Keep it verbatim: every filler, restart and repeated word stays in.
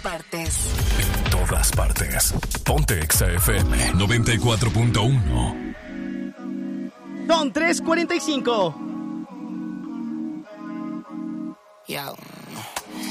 partes. En todas partes. Ponte Exa F M noventa y cuatro punto uno. Son tres cuarenta y cinco. Yo.